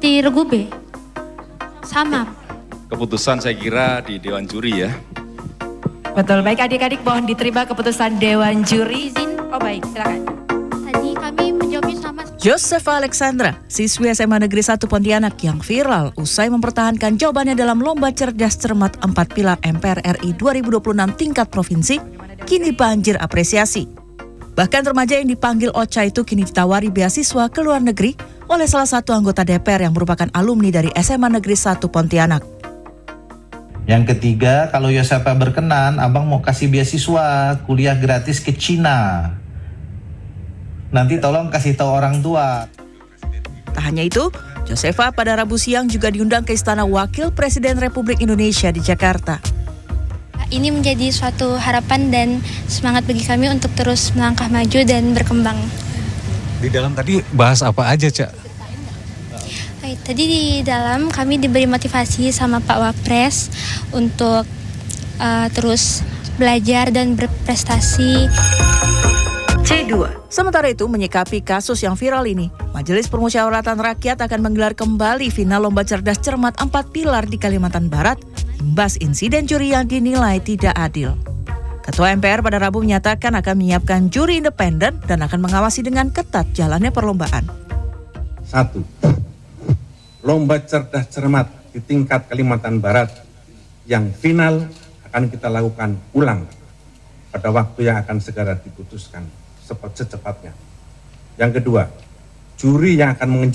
Seperti regu B. Sama. Keputusan saya kira di Dewan Juri ya. Betul, baik adik-adik mohon diterima keputusan Dewan Juri. Oh baik, silakan. Tadi kami menjawabnya sama. Josefa Alexandra, siswi SMA Negeri 1 Pontianak yang viral usai mempertahankan jawabannya dalam Lomba Cerdas Cermat 4 Pilar MPR RI 2026 tingkat provinsi, kini banjir apresiasi. Bahkan remaja yang dipanggil Ocha itu kini ditawari beasiswa ke luar negeri oleh salah satu anggota DPR yang merupakan alumni dari SMA Negeri 1 Pontianak. Yang ketiga, kalau Josefa berkenan, abang mau kasih beasiswa kuliah gratis ke Cina. Nanti tolong kasih tahu orang tua. Tak hanya itu, Josefa pada Rabu siang juga diundang ke Istana Wakil Presiden Republik Indonesia di Jakarta. Ini menjadi suatu harapan dan semangat bagi kami untuk terus melangkah maju dan berkembang. Di dalam tadi bahas apa aja, Cak? Tadi di dalam kami diberi motivasi sama Pak Wapres untuk terus belajar dan berprestasi. C2. Sementara itu, menyikapi kasus yang viral ini, Majelis Permusyawaratan Rakyat akan menggelar kembali final Lomba Cerdas Cermat 4 Pilar di Kalimantan Barat, imbas insiden juri yang dinilai tidak adil. Ketua MPR pada Rabu menyatakan akan menyiapkan juri independen dan akan mengawasi dengan ketat jalannya perlombaan. 1. Lomba Cerdas Cermat di tingkat Kalimantan Barat yang final akan kita lakukan ulang pada waktu yang akan segera diputuskan secepatnya. Yang kedua, juri yang akan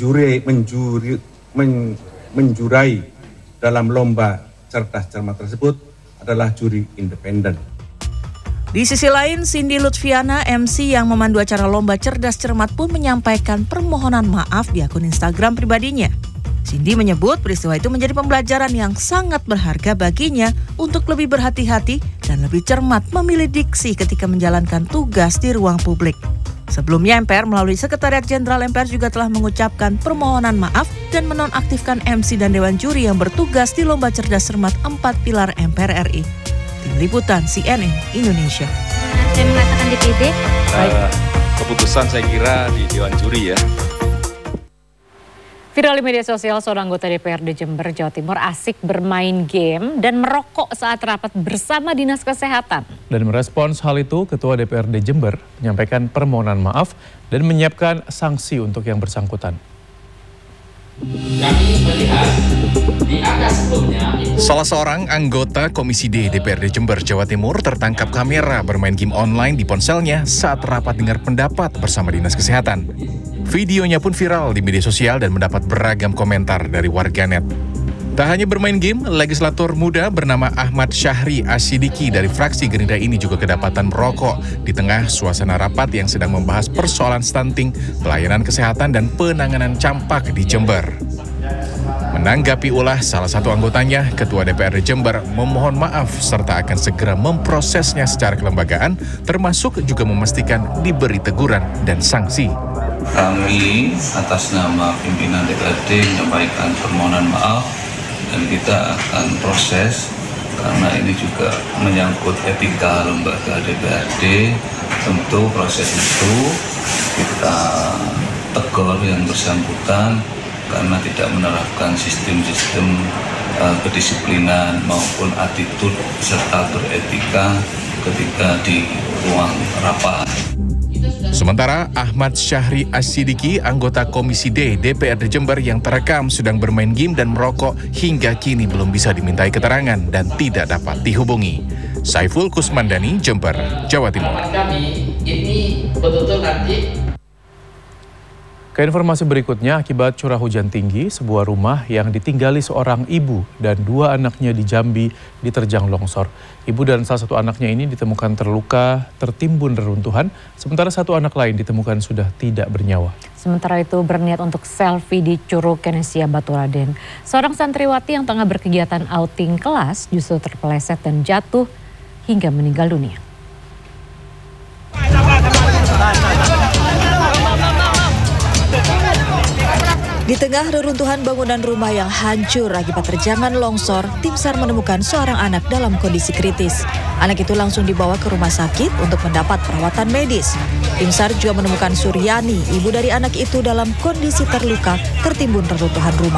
menjurai dalam lomba cerdas cermat tersebut adalah juri independen. Di sisi lain, Cindy Lutfiana, MC yang memandu acara lomba cerdas cermat pun menyampaikan permohonan maaf di akun Instagram pribadinya. Cindy menyebut peristiwa itu menjadi pembelajaran yang sangat berharga baginya untuk lebih berhati-hati dan lebih cermat memilih diksi ketika menjalankan tugas di ruang publik. Sebelumnya MPR melalui Sekretariat Jenderal MPR juga telah mengucapkan permohonan maaf dan menonaktifkan MC dan Dewan Juri yang bertugas di Lomba Cerdas Cermat 4 Pilar MPR RI. Tim Liputan CNN Indonesia. Saya mengatakan DPD. Keputusan saya kira di Dewan Juri ya. Viral di media sosial, seorang anggota DPRD Jember, Jawa Timur asik bermain game dan merokok saat rapat bersama Dinas Kesehatan. Dan merespons hal itu, Ketua DPRD Jember menyampaikan permohonan maaf dan menyiapkan sanksi untuk yang bersangkutan. Kami melihat di angka sebelumnya. Salah seorang anggota Komisi D DPRD Jember, Jawa Timur tertangkap kamera bermain game online di ponselnya saat rapat dengar pendapat bersama Dinas Kesehatan. Videonya pun viral di media sosial dan mendapat beragam komentar dari warganet. Tak hanya bermain game, legislator muda bernama Ahmad Syahri Asidiki dari fraksi Gerindra ini juga kedapatan merokok di tengah suasana rapat yang sedang membahas persoalan stunting, pelayanan kesehatan, dan penanganan campak di Jember. Menanggapi ulah salah satu anggotanya, Ketua DPRD Jember memohon maaf serta akan segera memprosesnya secara kelembagaan, termasuk juga memastikan diberi teguran dan sanksi. Kami atas nama pimpinan DPRD menyampaikan permohonan maaf dan kita akan proses karena ini juga menyangkut etika lembaga DPRD. Tentu proses itu kita tegur yang bersangkutan karena tidak menerapkan sistem-sistem kedisiplinan maupun attitude serta beretika ketika di ruang rapat. Sementara Ahmad Syahri Asidiki, anggota Komisi D DPRD Jember yang terekam sedang bermain game dan merokok hingga kini belum bisa dimintai keterangan dan tidak dapat dihubungi. Saiful Kusmandani, Jember, Jawa Timur. Kami ini betul-betul nanti. Ke informasi berikutnya, akibat curah hujan tinggi, sebuah rumah yang ditinggali seorang ibu dan 2 anaknya di Jambi diterjang longsor. Ibu dan salah satu anaknya ini ditemukan terluka, tertimbun reruntuhan, sementara satu anak lain ditemukan sudah tidak bernyawa. Sementara itu berniat untuk selfie di Curug Kenesia Baturaden. Seorang santriwati yang tengah berkegiatan outing kelas justru terpeleset dan jatuh hingga meninggal dunia. Di tengah reruntuhan bangunan rumah yang hancur akibat terjangan longsor, tim SAR menemukan seorang anak dalam kondisi kritis. Anak itu langsung dibawa ke rumah sakit untuk mendapat perawatan medis. Tim SAR juga menemukan Suryani, ibu dari anak itu dalam kondisi terluka tertimbun reruntuhan rumah.